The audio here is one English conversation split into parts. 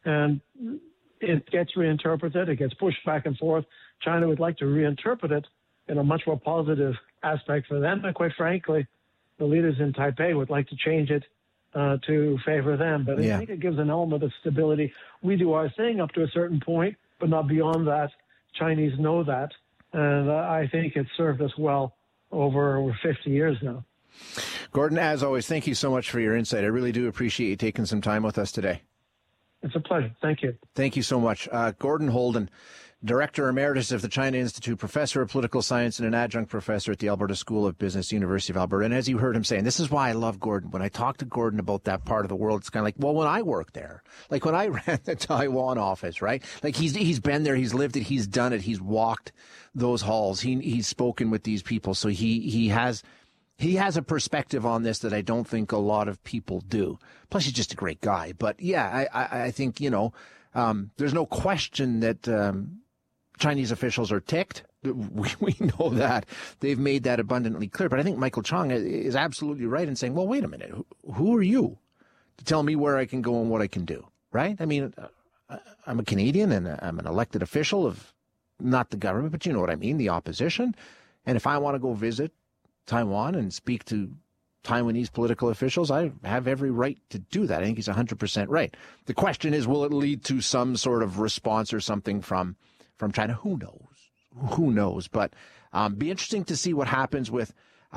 and it gets reinterpreted. It gets pushed back and forth. China would like to reinterpret it in a much more positive aspect for them. And quite frankly, the leaders in Taipei would like to change it to favor them. But I think it gives an element of stability. We do our thing up to a certain point, but not beyond that. Chinese know that. And I think it's served us well over 50 years now. Gordon, as always, thank you so much for your insight. I really do appreciate you taking some time with us today. It's a pleasure. Thank you. Thank you so much. Gordon Holden, Director Emeritus of the China Institute, Professor of Political Science, and an Adjunct Professor at the Alberta School of Business, University of Alberta. And as you heard him saying, this is why I love Gordon. When I talk to Gordon about that part of the world, it's kind of like, well, when I worked there, like when I ran the Taiwan office, right? Like he's been there, he's lived it, he's done it, he's walked those halls, he's spoken with these people. So he has a perspective on this that I don't think a lot of people do. Plus, he's just a great guy. But yeah, I think, there's no question that Chinese officials are ticked. We know that. They've made that abundantly clear. But I think Michael Chong is absolutely right in saying, well, wait a minute. Who are you to tell me where I can go and what I can do, right? I mean, I'm a Canadian and I'm an elected official of not the government, but you know what I mean, the opposition. And if I want to go visit Taiwan and speak to Taiwanese political officials, I have every right to do that. I think he's 100% right. The question is, will it lead to some sort of response or something from China? Who knows? Who knows? But be interesting to see what happens with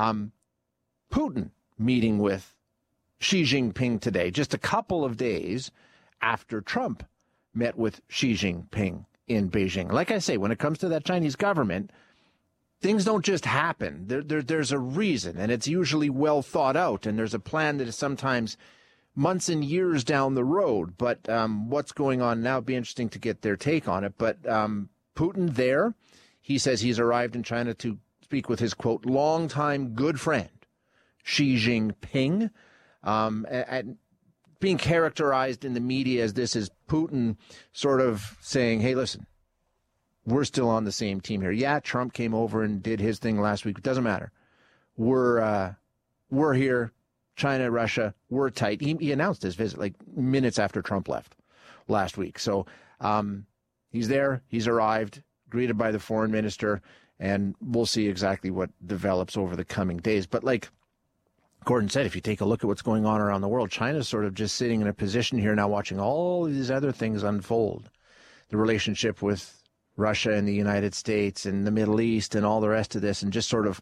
Putin meeting with Xi Jinping today, just a couple of days after Trump met with Xi Jinping in Beijing. Like I say, when it comes to that Chinese government, things don't just happen. There's a reason, and it's usually well thought out, and there's a plan that is sometimes months and years down the road. But what's going on now, be interesting to get their take on it. But Putin there, he says he's arrived in China to speak with his, quote, longtime good friend, Xi Jinping, and being characterized in the media as this is Putin sort of saying, hey, listen, we're still on the same team here. Yeah, Trump came over and did his thing last week. It doesn't matter. We're here. China, Russia, we're tight. He announced his visit like minutes after Trump left last week. So he's there. He's arrived, greeted by the foreign minister, and we'll see exactly what develops over the coming days. But like Gordon said, if you take a look at what's going on around the world, China's sort of just sitting in a position here now watching all these other things unfold. The relationship with Russia and the United States and the Middle East and all the rest of this, and just sort of,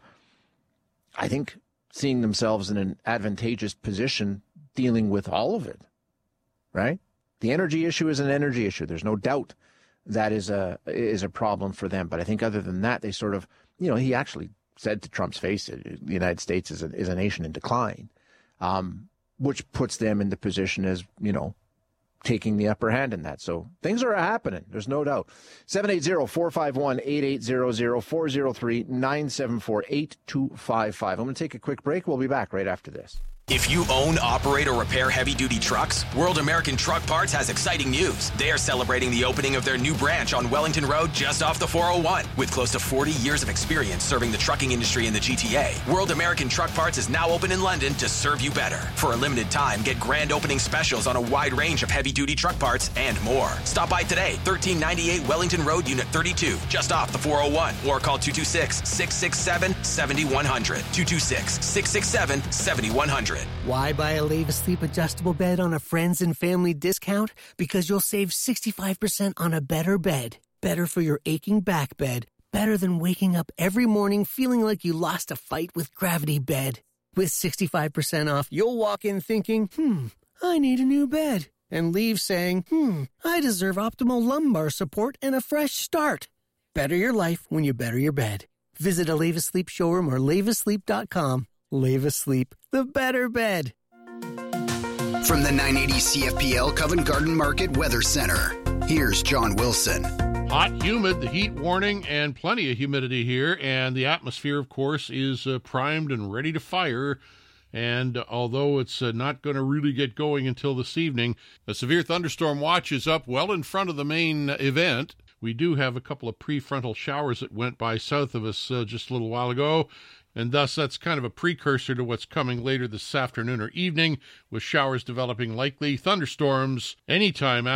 I think, seeing themselves in an advantageous position dealing with all of it, right? The energy issue is an energy issue. There's no doubt that is a problem for them. But I think other than that, they sort of, he actually said to Trump's face, the United States is a nation in decline, which puts them in the position as, taking the upper hand in that. So things are happening. There's no doubt. 780-451-8800, 403-974-8255. I'm going to take a quick break. We'll be back right after this. If you own, operate, or repair heavy-duty trucks, World American Truck Parts has exciting news. They are celebrating the opening of their new branch on Wellington Road just off the 401. With close to 40 years of experience serving the trucking industry in the GTA, World American Truck Parts is now open in London to serve you better. For a limited time, get grand opening specials on a wide range of heavy-duty truck parts and more. Stop by today, 1398 Wellington Road, Unit 32, just off the 401, or call 226-667-7100, 226-667-7100. Why buy a Leva Sleep adjustable bed on a friends and family discount? Because you'll save 65% on a better bed. Better for your aching back bed. Better than waking up every morning feeling like you lost a fight with Gravity Bed. With 65% off, you'll walk in thinking, I need a new bed. And leave saying, I deserve optimal lumbar support and a fresh start. Better your life when you better your bed. Visit a Leva Sleep showroom or levasleep.com. Leva Sleep, the better bed. From the 980 CFPL Covent Garden Market Weather Center, here's John Wilson. Hot, humid, the heat warning, and plenty of humidity here. And the atmosphere, of course, is primed and ready to fire. And although it's not going to really get going until this evening, a severe thunderstorm watch is up well in front of the main event. We do have a couple of prefrontal showers that went by south of us just a little while ago. And thus, that's kind of a precursor to what's coming later this afternoon or evening, with showers developing likely, thunderstorms anytime